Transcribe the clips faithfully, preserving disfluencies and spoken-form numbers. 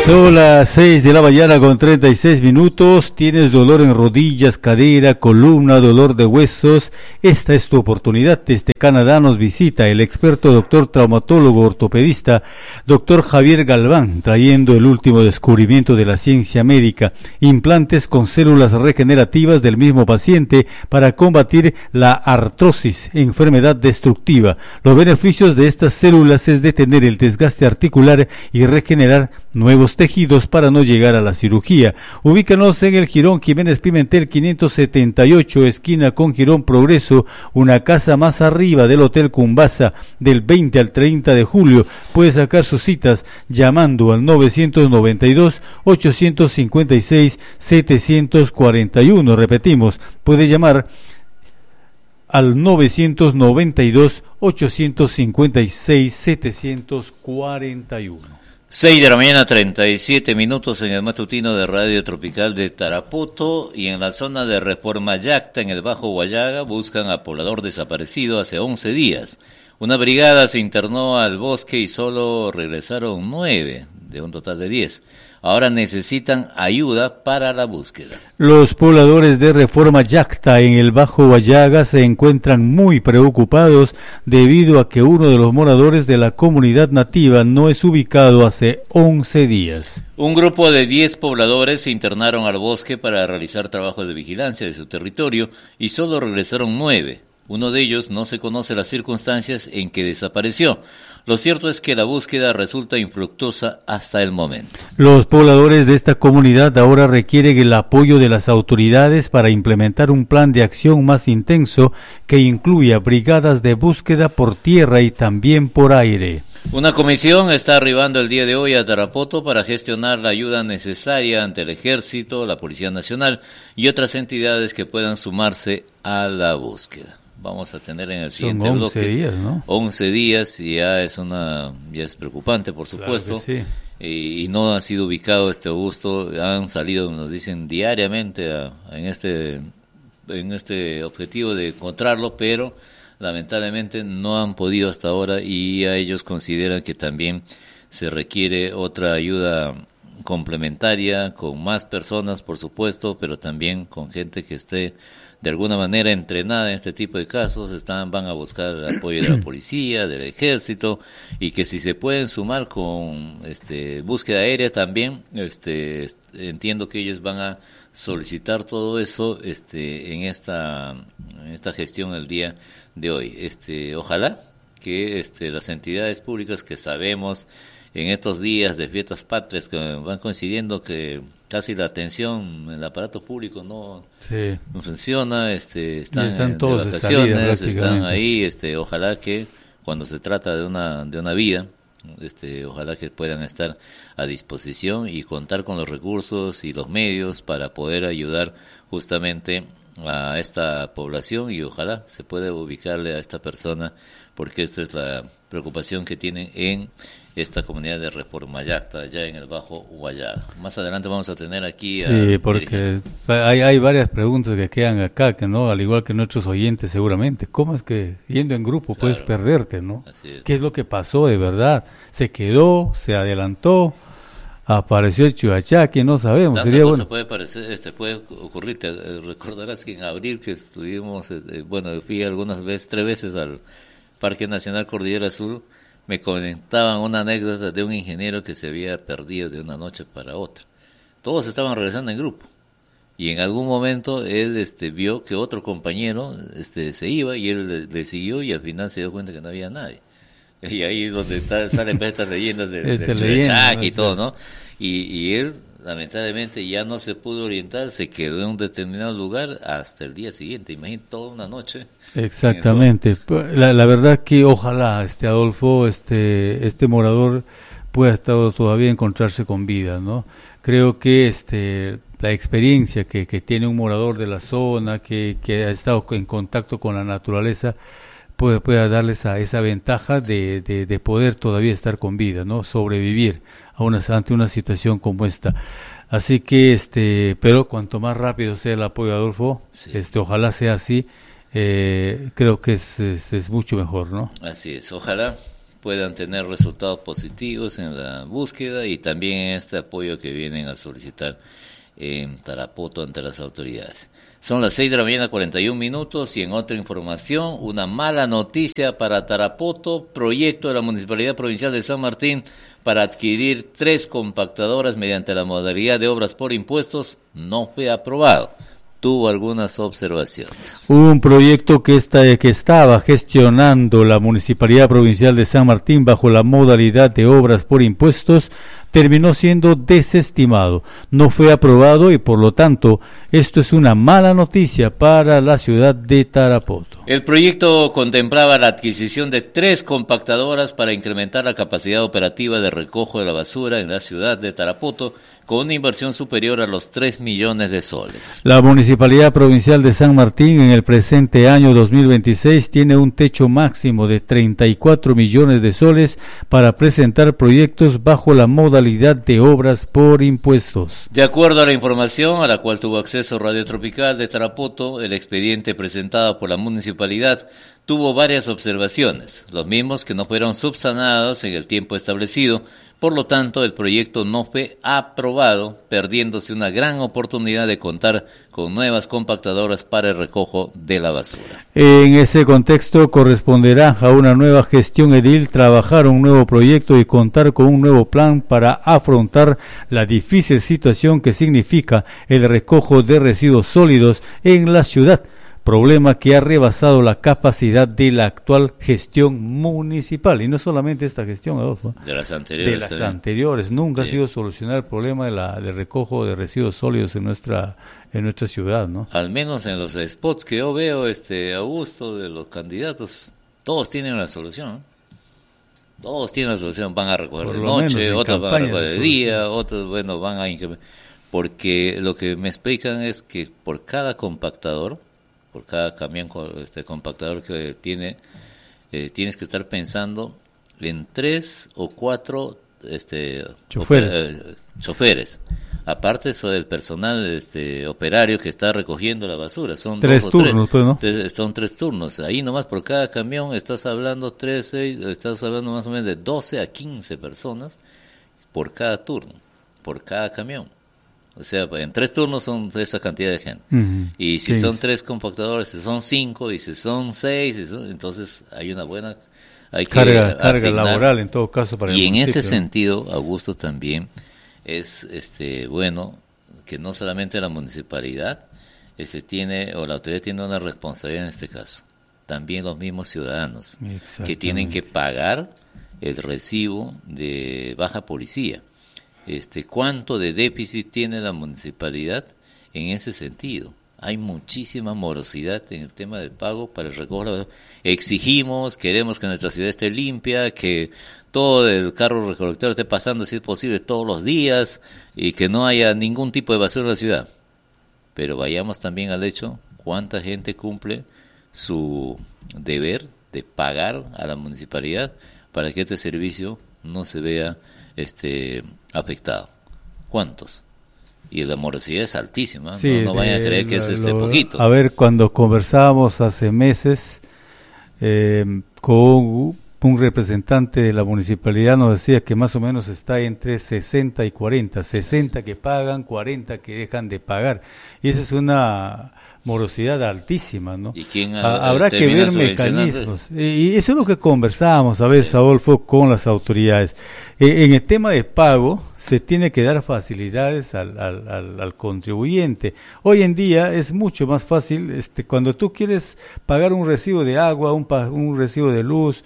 Son las seis de la mañana con treinta y seis minutos. ¿Tienes dolor en rodillas, cadera, columna, dolor de huesos? Esta es tu oportunidad. Desde Canadá nos visita el experto doctor traumatólogo ortopedista, doctor Javier Galván, trayendo el último descubrimiento de la ciencia médica, implantes con células regenerativas del mismo paciente para combatir la artrosis, enfermedad destructiva. Los beneficios de estas células es detener el desgaste articular y regenerar nuevos tejidos para no llegar a la cirugía. Ubícanos en el Jirón Jiménez Pimentel quinientos setenta y ocho, esquina con Jirón Progreso, una casa más arriba del Hotel Cumbasa, del veinte al treinta de julio. Puede sacar sus citas llamando al novecientos noventa y dos, ochocientos cincuenta y seis, setecientos cuarenta y uno. Repetimos, puede llamar al novecientos noventa y dos, ochocientos cincuenta y seis, setecientos cuarenta y uno. seis de la mañana, treinta y siete minutos en el matutino de Radio Tropical de Tarapoto, y en la zona de Reforma Yacta, en el Bajo Guayaga, buscan a poblador desaparecido hace once días. Una brigada se internó al bosque y solo regresaron nueve, de un total de diez. Ahora necesitan ayuda para la búsqueda. Los pobladores de Reforma Yacta en el Bajo Guayaga se encuentran muy preocupados debido a que uno de los moradores de la comunidad nativa no es ubicado hace once días. Un grupo de diez pobladores se internaron al bosque para realizar trabajos de vigilancia de su territorio y solo regresaron nueve. Uno de ellos no se conoce las circunstancias en que desapareció. Lo cierto es que la búsqueda resulta infructuosa hasta el momento. Los pobladores de esta comunidad ahora requieren el apoyo de las autoridades para implementar un plan de acción más intenso que incluya brigadas de búsqueda por tierra y también por aire. Una comisión está arribando el día de hoy a Tarapoto para gestionar la ayuda necesaria ante el Ejército, la Policía Nacional y otras entidades que puedan sumarse a la búsqueda. Vamos a tener en el siguiente Son bloque once días, ¿no? once días, y ya es una ya es preocupante, por supuesto. Claro que sí. y, y no ha sido ubicado este Augusto. Han salido, nos dicen, diariamente a, a en este en este objetivo de encontrarlo, pero lamentablemente no han podido hasta ahora, y a ellos consideran que también se requiere otra ayuda complementaria con más personas, por supuesto, pero también con gente que esté de alguna manera entrenada en este tipo de casos. Están van a buscar el apoyo de la policía, del ejército, y que si se pueden sumar con este búsqueda aérea también, este entiendo que ellos van a solicitar todo eso este en esta en esta gestión el día de hoy. Este ojalá que este las entidades públicas, que sabemos en estos días de fiestas patrias que van coincidiendo que casi la atención en el aparato público no, sí. no funciona, este están, están todos de vacaciones, de están ahí, este ojalá que cuando se trata de una de una vida, este ojalá que puedan estar a disposición y contar con los recursos y los medios para poder ayudar justamente a esta población, y ojalá se pueda ubicarle a esta persona, porque esta es la preocupación que tienen en esta comunidad de Reforma Yacta, allá en el Bajo Guayaga. Más adelante vamos a tener aquí a... Sí, porque hay, hay varias preguntas que quedan acá, que no, al igual que nuestros oyentes seguramente. ¿Cómo es que yendo en grupo claro, puedes perderte, no? Así es. ¿Qué es lo que pasó de verdad? ¿Se quedó? ¿Se adelantó? ¿Apareció el Chuachaque? No sabemos. Tanta Sería cosa bueno. puede parecer, este puede ocurrir. Te recordarás que en abril que estuvimos, eh, bueno, fui algunas veces, tres veces al Parque Nacional Cordillera Azul. Me comentaban una anécdota de un ingeniero que se había perdido de una noche para otra. Todos estaban regresando en grupo, y en algún momento él este vio que otro compañero este se iba, y él le, le siguió, y al final se dio cuenta que no había nadie. Y ahí es donde está, salen estas leyendas de, Esta del leyenda, Chuachaque y ¿no? todo, ¿no? Y, y él lamentablemente ya no se pudo orientar, se quedó en un determinado lugar hasta el día siguiente. Imagínate, toda una noche. Exactamente. La, la verdad que ojalá este Adolfo, este este morador pueda estar todavía encontrarse con vida, ¿no? Creo que este la experiencia que, que tiene un morador de la zona, que, que ha estado en contacto con la naturaleza, puede, puede darle esa, esa ventaja de, de, de poder todavía estar con vida, ¿no? Sobrevivir a una, ante una situación como esta. Así que, este, pero cuanto más rápido sea el apoyo, Adolfo, sí. este, ojalá sea así. Eh, creo que es, es, es mucho mejor, ¿no? Así es, ojalá puedan tener resultados positivos en la búsqueda y también en este apoyo que vienen a solicitar en Tarapoto ante las autoridades. Son las seis de la mañana, cuarenta y un minutos, y en otra información, una mala noticia para Tarapoto. Proyecto de la Municipalidad Provincial de San Martín para adquirir tres compactadoras mediante la modalidad de obras por impuestos no fue aprobado. Tuvo algunas observaciones. Un proyecto que, está, que estaba gestionando la Municipalidad Provincial de San Martín bajo la modalidad de obras por impuestos terminó siendo desestimado, no fue aprobado y por lo tanto esto es una mala noticia para la ciudad de Tarapoto. El proyecto contemplaba la adquisición de tres compactadoras para incrementar la capacidad operativa de recojo de la basura en la ciudad de Tarapoto con una inversión superior a los tres millones de soles. La Municipalidad Provincial de San Martín en el presente año dos mil veintiséis tiene un techo máximo de treinta y cuatro millones de soles para presentar proyectos bajo la modalidad de obras por impuestos. De acuerdo a la información a la cual tuvo acceso Radio Tropical de Tarapoto, el expediente presentado por la municipalidad tuvo varias observaciones, los mismos que no fueron subsanados en el tiempo establecido. Por lo tanto, el proyecto no fue aprobado, perdiéndose una gran oportunidad de contar con nuevas compactadoras para el recojo de la basura. En ese contexto, corresponderá a una nueva gestión edil trabajar un nuevo proyecto y contar con un nuevo plan para afrontar la difícil situación que significa el recojo de residuos sólidos en la ciudad, problema que ha rebasado la capacidad de la actual gestión municipal, y no solamente esta gestión, Adolfo, de las anteriores, de las también. anteriores, nunca sí. ha sido solucionar el problema de la de recojo de residuos sólidos en nuestra en nuestra ciudad, ¿no? Al menos en los spots que yo veo, este Augusto, de los candidatos, todos tienen la solución. Todos tienen la solución, van a recoger de noche, otros van a recoger de día, otros, bueno, van a incrementar. Porque lo que me explican es que por cada compactador, por cada camión este compactador que tiene, eh, tienes que estar pensando en tres o cuatro este choferes, opera, eh, choferes. Aparte eso del personal este operario que está recogiendo la basura, son tres dos turnos, o tres, pues, ¿no? tres, son tres turnos. Ahí nomás por cada camión estás hablando tres, seis, estás hablando más o menos de doce a quince personas por cada turno, por cada camión. O sea, en tres turnos son esa cantidad de gente. Uh-huh. Y si sí. son tres compactadores, si son cinco, y si son seis, si son, entonces hay una buena... Hay que carga, carga laboral en todo caso para el Y en municipio. ese sentido, Augusto, también es este bueno que no solamente la municipalidad este, tiene, o la autoridad tiene una responsabilidad en este caso, también los mismos ciudadanos, que tienen que pagar el recibo de baja policía. Este, ¿Cuánto de déficit tiene la municipalidad en ese sentido? Hay muchísima morosidad en el tema del pago para el recojo. Exigimos, queremos que nuestra ciudad esté limpia, que todo el carro recolector esté pasando, si es posible, todos los días y que no haya ningún tipo de basura en la ciudad. Pero vayamos también al hecho, ¿cuánta gente cumple su deber de pagar a la municipalidad para que este servicio no se vea este afectado? ¿Cuántos? Y la morosidad es altísima, sí, no, no vayan a creer que lo, es este poquito. A ver, cuando conversábamos hace meses eh, con un representante de la municipalidad, nos decía que más o menos está entre sesenta y cuarenta, sesenta que pagan, cuarenta que dejan de pagar, y esa es una morosidad altísima, ¿no? ¿Y quién ha, habrá que ver mecanismos? Y eso es lo que conversábamos a veces, sí. Adolfo, con las autoridades. Eh, en el tema de pago, se tiene que dar facilidades al, al, al, al contribuyente. Hoy en día es mucho más fácil, este, cuando tú quieres pagar un recibo de agua, un, un recibo de luz,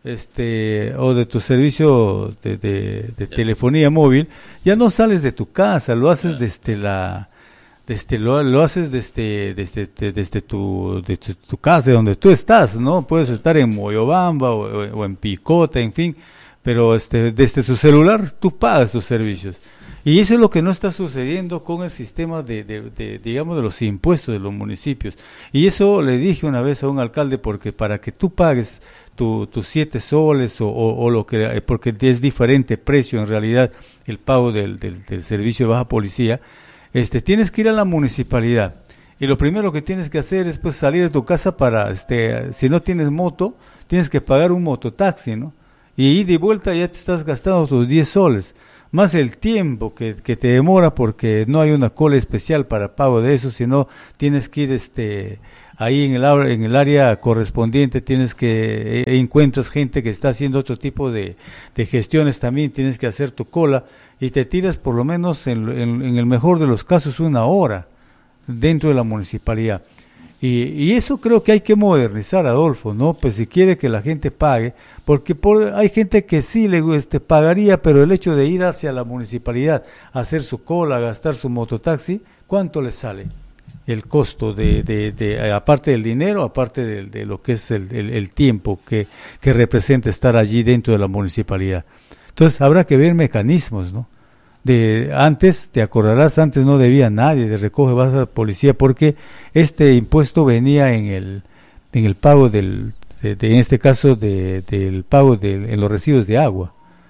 este o de tu servicio de, de, de telefonía móvil, ya no sales de tu casa, lo haces desde la desde lo, lo haces desde desde desde, desde tu de tu, tu casa, de donde tú estás, ¿no? Puedes estar en Moyobamba o, o, o en Picota, en fin, pero este desde tu celular tú pagas tus servicios. Y eso es lo que no está sucediendo con el sistema de, de, de, digamos, de los impuestos de los municipios. Y eso le dije una vez a un alcalde, porque para que tú pagues tus tu siete soles o, o, o lo que, porque es diferente precio en realidad el pago del, del, del servicio de baja policía, este, tienes que ir a la municipalidad. Y lo primero que tienes que hacer es pues salir de tu casa para, este, si no tienes moto, tienes que pagar un mototaxi, ¿no? y ida y vuelta ya te estás gastando tus diez soles, más el tiempo que, que te demora porque no hay una cola especial para pago de eso, sino tienes que ir este ahí en el en el área correspondiente, tienes que eh, encuentras gente que está haciendo otro tipo de, de gestiones también, tienes que hacer tu cola y te tiras por lo menos en, en, en el mejor de los casos una hora dentro de la municipalidad. Y, y eso creo que hay que modernizar, Adolfo, ¿no? Pues si quiere que la gente pague, porque por, hay gente que sí le este, pagaría, pero el hecho de ir hacia la municipalidad, hacer su cola, gastar su mototaxi, ¿cuánto le sale? El costo de, de, de aparte del dinero, aparte de, de lo que es el, el, el tiempo que, que representa estar allí dentro de la municipalidad. Entonces habrá que ver mecanismos, ¿no? De antes, te acordarás, antes no debía nadie de recoge vas a la policía porque este impuesto venía en el en el pago del de, de, en este caso de, del pago de en los recibos de agua,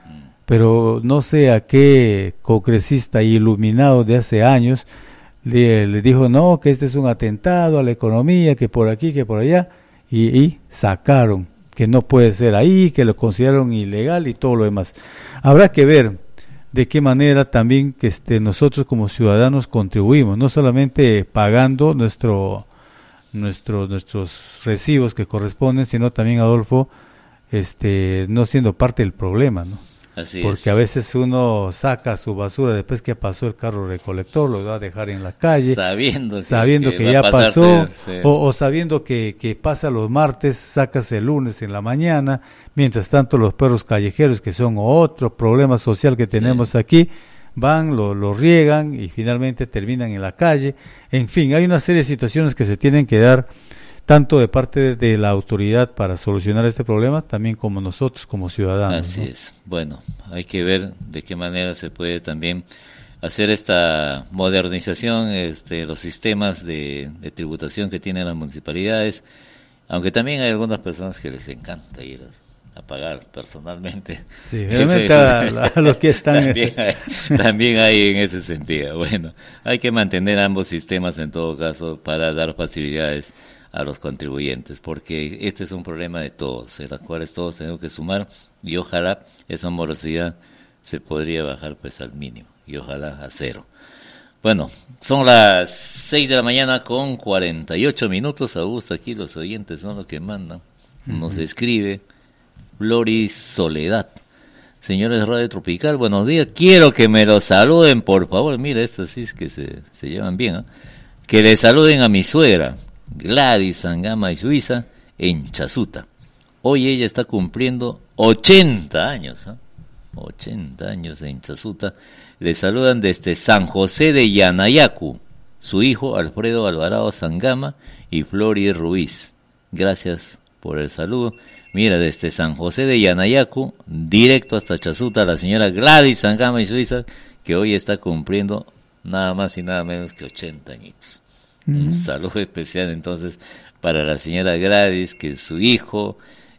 pero no sé a qué congresista iluminado de hace años le, le dijo no, que este es un atentado a la economía, que por aquí, que por allá, y, y sacaron que no puede ser ahí, que lo consideraron ilegal y todo lo demás. Habrá que ver de qué manera también que este, nosotros como ciudadanos contribuimos, no solamente pagando nuestro, nuestro, nuestros recibos que corresponden, sino también, Adolfo, este, no siendo parte del problema, ¿no? Así Porque es. a veces uno saca su basura después que pasó el carro recolector, lo va a dejar en la calle, sabiendo que, sabiendo que, que ya pasarte, pasó, sí. o, o sabiendo que, que pasa los martes, sacas el lunes en la mañana, mientras tanto los perros callejeros, que son otro problema social que tenemos sí. aquí, van, lo, lo riegan y finalmente terminan en la calle. En fin, hay una serie de situaciones que se tienen que dar tanto de parte de, de la autoridad para solucionar este problema, también como nosotros como ciudadanos. Así ¿no? es. Bueno, hay que ver de qué manera se puede también hacer esta modernización, este, los sistemas de, de tributación que tienen las municipalidades, aunque también hay algunas personas que les encanta ir a, a pagar personalmente. Sí, realmente a, a los que están... también, hay, también hay en ese sentido. Bueno, hay que mantener ambos sistemas en todo caso para dar facilidades a los contribuyentes, porque este es un problema de todos, en los cuales todos tenemos que sumar, y ojalá esa morosidad se podría bajar pues al mínimo, y ojalá a cero. Bueno, son las seis de la mañana con cuarenta y ocho minutos, Augusto, aquí los oyentes son los que mandan, nos escribe Floris Soledad. Señores de Radio Tropical, buenos días, quiero que me los saluden, por favor, mira, estos sí es que se, se llevan bien, ¿eh? Que le saluden a mi suegra, Gladys Sangama y Suiza, en Chasuta. Hoy ella está cumpliendo ochenta años, ¿eh? ochenta años en Chasuta. Le saludan desde San José de Yanayacu, su hijo Alfredo Alvarado Sangama y Flori Ruiz. Gracias por el saludo. Mira, desde San José de Yanayacu, directo hasta Chasuta, la señora Gladys Sangama y Suiza, que hoy está cumpliendo nada más y nada menos que ochenta añitos. Un saludo especial entonces para la señora Gladys, que su hijo,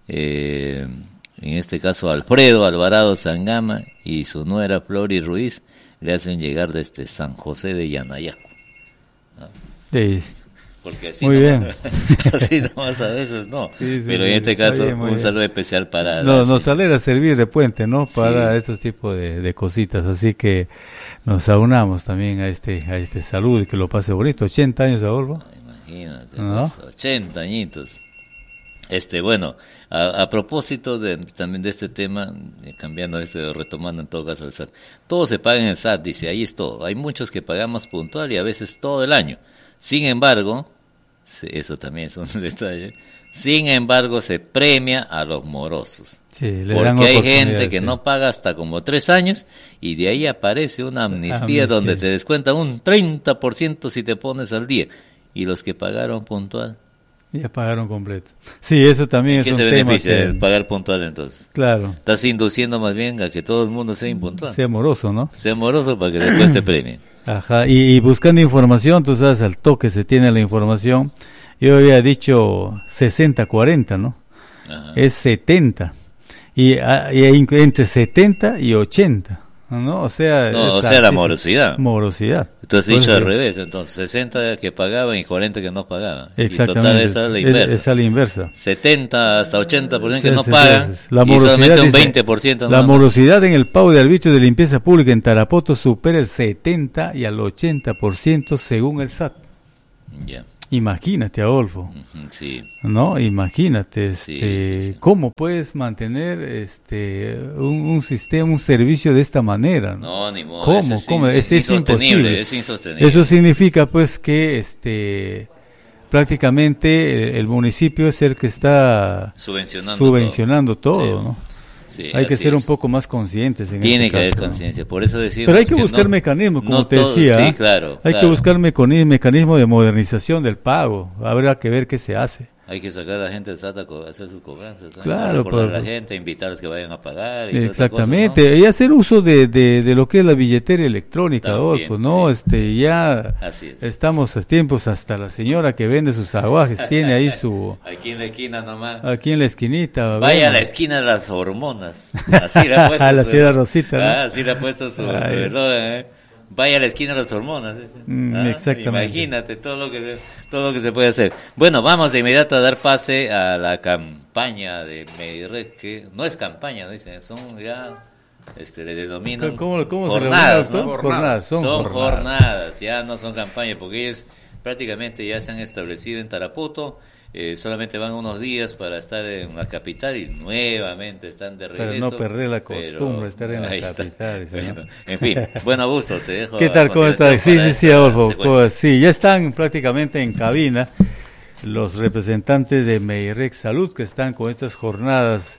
eh, en este caso Alfredo Alvarado Sangama y su nuera Flori Ruiz, le hacen llegar desde San José de Yanayacu. ¿No? Sí. Porque así muy nomás, bien. así nomás a veces no, sí, sí, pero en este sí, caso bien, un bien. saludo especial para... No, la, nos alegra servir de puente, ¿no? Para sí. estos tipos de, de cositas, así que nos aunamos también a este a este saludo y que lo pase bonito. ochenta años, Adolfo. Imagínate, ¿No? pues, ochenta añitos. Este, bueno, a, a propósito de, también de este tema, eh, cambiando este, retomando en todo caso el S A T, todo se paga en el S A T, dice, ahí es todo. Hay muchos que pagamos puntual y a veces todo el año. Sin embargo, eso también es un detalle, sin embargo se premia a los morosos. Sí, le porque dan hay gente que sí. no paga hasta como tres años y de ahí aparece una amnistía, amnistía donde te descuentan un treinta por ciento si te pones al día. Y los que pagaron puntual. Ya pagaron completo. Sí, eso también es un tema. ¿Qué se beneficia de pagar puntual entonces? Claro. Estás induciendo más bien a que todo el mundo sea impuntual. Sea moroso, ¿no? Sea moroso para que después te premien. Ajá, y, y buscando información, tú sabes, al toque se tiene la información. Yo había dicho sesenta cuarenta, ¿no? Ajá. Es setenta. Y, y entre setenta y ochenta. ¿no? O sea, no, o sea la morosidad. Morosidad. Tú has dicho al revés, entonces sesenta que pagaban y cuarenta que no pagaban. Exactamente. Y total esa es la inversa. Esa es la inversa. setenta hasta ochenta por ciento Sí, que no sí, pagan sí, la y solamente un dice, veinte por ciento. La morosidad en el pago de arbitrio de limpieza pública en Tarapoto supera el setenta y al ochenta por ciento según el S A T. Ya. Yeah. Imagínate, Adolfo. Sí. No, imagínate, este, sí, sí, sí. cómo puedes mantener este un, un sistema, un servicio de esta manera. No, ni modo. ¿Cómo? Es, ¿Cómo? Es, es insostenible, es insostenible. Eso significa, pues, que este prácticamente el, el municipio es el que está subvencionando, subvencionando todo, todo sí. ¿no? Sí, hay que ser es. un poco más conscientes en Tiene este que caso, haber conciencia, ¿no? por eso decimos. Pero hay que, que buscar no, mecanismos, como no te todo, decía. Sí, claro. Hay claro. que buscar mecanismos mecanismo de modernización del pago. Habrá que ver qué se hace. Hay que sacar a la gente del S A T a hacer sus cobranzas, ¿no? Claro, recordar pero, a la gente, invitarlos que vayan a pagar. Y exactamente, cosas, ¿no? y hacer uso de, de, de lo que es la billetera electrónica, También, Adolfo, ¿no? Sí. Este, ya Así es. estamos a tiempos, hasta la señora que vende sus aguajes tiene ahí su... Aquí en la esquina nomás. Aquí en la esquinita. Vaya bueno. a la esquina de las hormonas. Así le ha puesto a la su... señora Rosita, ¿no? Ah, así le ha puesto su... su ¿eh? Vaya a la esquina de las hormonas. Mm, ah, exactamente. Imagínate todo lo que todo lo que se puede hacer. Bueno, vamos de inmediato a dar pase a la campaña de Medired, que no es campaña, ¿no? Dicen, son ya, este, le denominan ¿Cómo, cómo jornadas, se ¿no? Jornadas, jornadas, son, son jornadas. jornadas, ya no son campañas, porque ellos prácticamente ya se han establecido en Tarapoto. Eh, solamente van unos días para estar en la capital y nuevamente están de regreso. Para no perder la costumbre de estar en la capital. Bueno, en fin, buen gusto, te dejo. ¿Qué tal? ¿Cómo estás? Sí, sí, sí, Adolfo. Sí, ya están prácticamente en cabina los representantes de Medired Salud que están con estas jornadas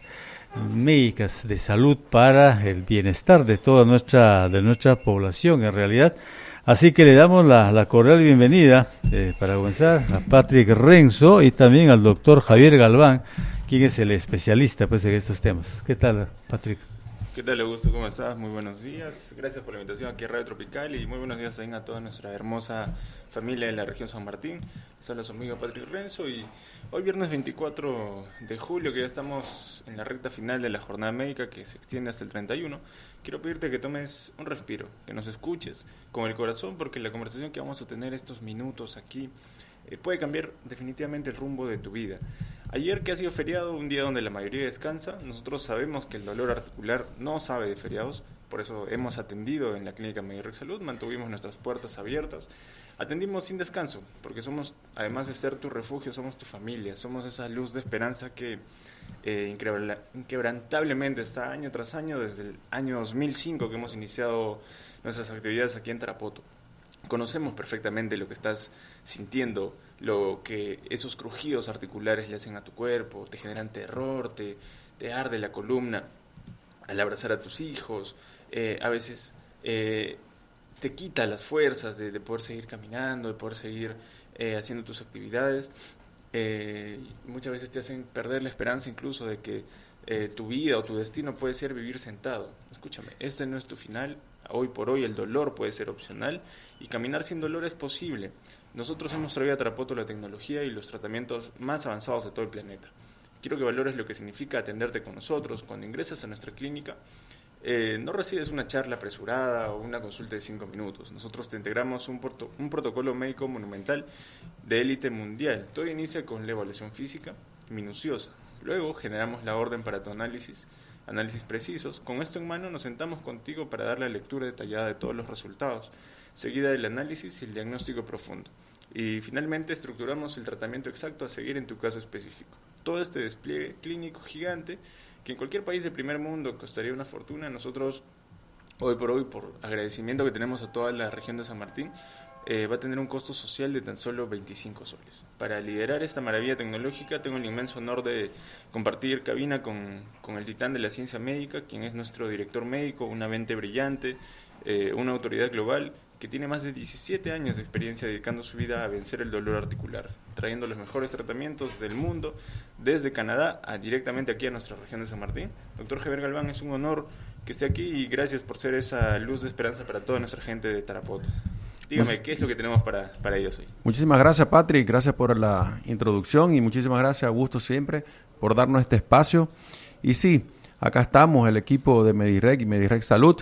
médicas de salud para el bienestar de toda nuestra, de nuestra población en realidad. Así que le damos la, la cordial bienvenida, eh, para comenzar, a Patrick Renzo y también al doctor Javier Galván, quien es el especialista pues, en estos temas. ¿Qué tal, Patrick? ¿Qué tal, Augusto? ¿Cómo estás? Muy buenos días. Gracias por la invitación aquí a Radio Tropical y muy buenos días también a toda nuestra hermosa familia de la región San Martín. Les habla su amigo Patrick Renzo y hoy viernes veinticuatro de julio, que ya estamos en la recta final de la jornada médica que se extiende hasta el treinta y uno, quiero pedirte que tomes un respiro, que nos escuches con el corazón, porque la conversación que vamos a tener estos minutos aquí eh, puede cambiar definitivamente el rumbo de tu vida. Ayer, que ha sido feriado, un día donde la mayoría descansa, nosotros sabemos que el dolor articular no sabe de feriados, por eso hemos atendido en la clínica Medired Salud, mantuvimos nuestras puertas abiertas, atendimos sin descanso, porque somos, además de ser tu refugio, somos tu familia, somos esa luz de esperanza que eh, inquebrantablemente está año tras año, desde el año dos mil cinco que hemos iniciado nuestras actividades aquí en Tarapoto. Conocemos perfectamente lo que estás sintiendo, lo que esos crujidos articulares le hacen a tu cuerpo, te generan terror, te, te arde la columna al abrazar a tus hijos, eh, a veces eh, te quita las fuerzas de, de poder seguir caminando, de poder seguir eh, haciendo tus actividades, eh, muchas veces te hacen perder la esperanza incluso de que eh, tu vida o tu destino puede ser vivir sentado. Escúchame, este no es tu final. Hoy por hoy el dolor puede ser opcional y caminar sin dolor es posible. Nosotros hemos traído a Tarapoto la tecnología y los tratamientos más avanzados de todo el planeta. Quiero que valores lo que significa atenderte con nosotros. Cuando ingresas a nuestra clínica, eh, no recibes una charla apresurada o una consulta de cinco minutos. Nosotros te integramos un, porto, un protocolo médico monumental de élite mundial. Todo inicia con la evaluación física minuciosa. Luego generamos la orden para tu análisis, análisis precisos. Con esto en mano nos sentamos contigo para dar la lectura detallada de todos los resultados, seguida del análisis y el diagnóstico profundo. Y finalmente estructuramos el tratamiento exacto a seguir en tu caso específico. Todo este despliegue clínico gigante, que en cualquier país de primer mundo costaría una fortuna, nosotros hoy por hoy, por agradecimiento que tenemos a toda la región de San Martín, eh, va a tener un costo social de tan solo veinticinco soles. Para liderar esta maravilla tecnológica tengo el inmenso honor de compartir cabina con, con el titán de la ciencia médica, quien es nuestro director médico, una mente brillante, eh, una autoridad global que tiene más de diecisiete años de experiencia dedicando su vida a vencer el dolor articular, trayendo los mejores tratamientos del mundo desde Canadá a directamente aquí a nuestra región de San Martín. Doctor Javier Galván, es un honor que esté aquí y gracias por ser esa luz de esperanza para toda nuestra gente de Tarapoto. Dígame, ¿qué es lo que tenemos para, para ellos hoy? Muchísimas gracias, Patrick, gracias por la introducción y muchísimas gracias, Augusto, siempre, por darnos este espacio. Y sí, acá estamos, el equipo de Medired y Medired Salud,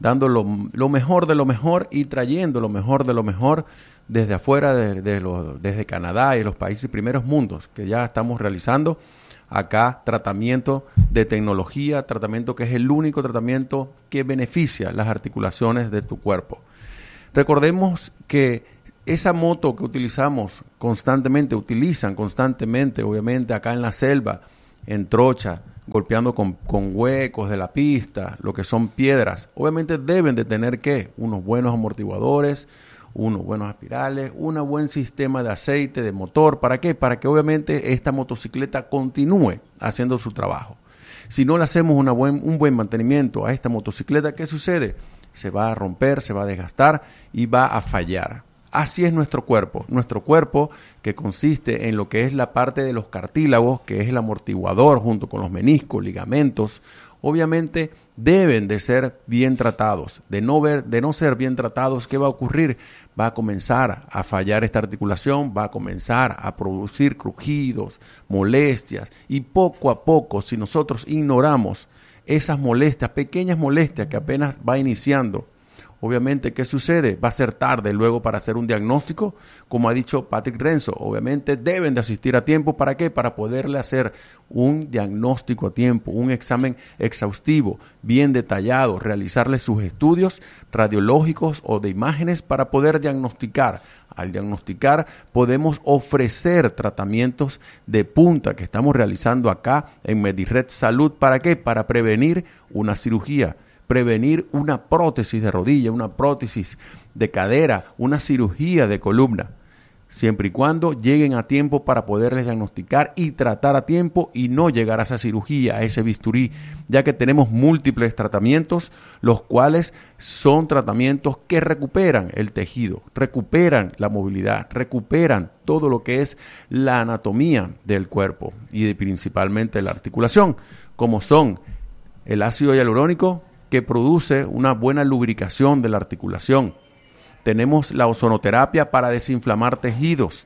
dando lo, lo mejor de lo mejor y trayendo lo mejor de lo mejor desde afuera, de, de los, desde Canadá y los países primeros mundos, que ya estamos realizando acá tratamiento de tecnología, tratamiento que es el único tratamiento que beneficia las articulaciones de tu cuerpo. Recordemos que esa moto que utilizamos constantemente, utilizan constantemente, obviamente acá en la selva, en trocha, golpeando con, con huecos de la pista, lo que son piedras, obviamente deben de tener ¿qué? Unos buenos amortiguadores, unos buenos espirales, un buen sistema de aceite, de motor. ¿Para qué? Para que obviamente esta motocicleta continúe haciendo su trabajo. Si no le hacemos una buen, un buen mantenimiento a esta motocicleta, ¿qué sucede? Se va a romper, se va a desgastar y va a fallar. Así es nuestro cuerpo. Nuestro cuerpo, que consiste en lo que es la parte de los cartílagos, que es el amortiguador junto con los meniscos, ligamentos, obviamente deben de ser bien tratados. De no ver, de no ser bien tratados, ¿qué va a ocurrir? Va a comenzar a fallar esta articulación, va a comenzar a producir crujidos, molestias, y poco a poco, si nosotros ignoramos esas molestias, pequeñas molestias que apenas va iniciando, obviamente, ¿qué sucede? Va a ser tarde luego para hacer un diagnóstico, como ha dicho Patrick Renzo. Obviamente deben de asistir a tiempo. ¿Para qué? Para poderle hacer un diagnóstico a tiempo, un examen exhaustivo, bien detallado, realizarle sus estudios radiológicos o de imágenes para poder diagnosticar. Al diagnosticar podemos ofrecer tratamientos de punta que estamos realizando acá en Medired Salud. ¿Para qué? Para prevenir una cirugía. Prevenir una prótesis de rodilla, una prótesis de cadera, una cirugía de columna, siempre y cuando lleguen a tiempo para poderles diagnosticar y tratar a tiempo y no llegar a esa cirugía, a ese bisturí, ya que tenemos múltiples tratamientos, los cuales son tratamientos que recuperan el tejido, recuperan la movilidad, recuperan todo lo que es la anatomía del cuerpo y de, principalmente la articulación, como son el ácido hialurónico, que produce una buena lubricación de la articulación. Tenemos la ozonoterapia para desinflamar tejidos.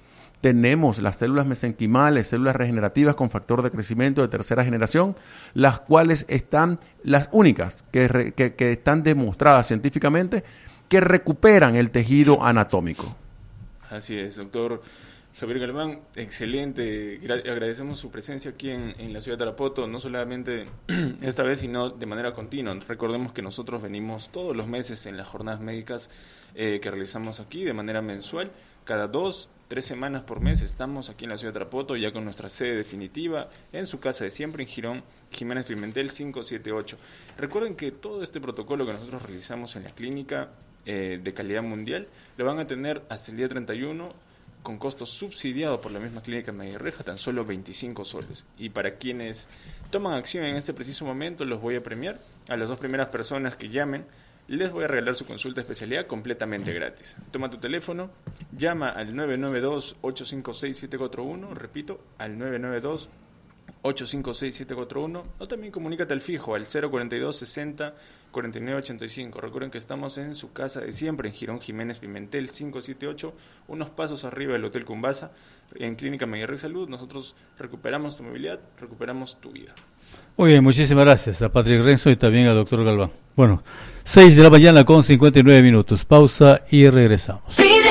Tenemos las células mesenquimales, células regenerativas con factor de crecimiento de tercera generación, las cuales están las únicas que, re, que, que están demostradas científicamente que recuperan el tejido anatómico. Así es, doctor Javier Galván, excelente. Gra- agradecemos su presencia aquí en, en la ciudad de Tarapoto, no solamente esta vez, sino de manera continua. Recordemos que nosotros venimos todos los meses en las jornadas médicas eh, que realizamos aquí de manera mensual. Cada dos, tres semanas por mes estamos aquí en la ciudad de Tarapoto, ya con nuestra sede definitiva en su casa de siempre, en Girón Jiménez Pimentel quinientos setenta y ocho. Recuerden que todo este protocolo que nosotros realizamos en la clínica eh, de calidad mundial lo van a tener hasta el día treinta y uno, con costo subsidiado por la misma clínica Meguirreja, tan solo veinticinco soles. Y para quienes toman acción en este preciso momento, los voy a premiar. A las dos primeras personas que llamen, les voy a regalar su consulta de especialidad completamente gratis. Toma tu teléfono, llama al nueve nueve dos, ocho cinco seis, siete cuatro uno, repito, al nueve nueve dos, ocho cinco seis, siete cuatro uno, o también comunícate al fijo, al cero cuarenta y dos, sesenta, cuarenta y nueve ochenta y cinco. Recuerden que estamos en su casa de siempre, en Girón Jiménez Pimentel quinientos setenta y ocho, unos pasos arriba del Hotel Cumbasa, en Clínica Meguirreja Salud. Nosotros recuperamos tu movilidad, recuperamos tu vida. Muy bien, muchísimas gracias a Patrick Renzo y también al doctor Galván. Bueno, seis de la mañana con cincuenta y nueve minutos. Pausa y regresamos.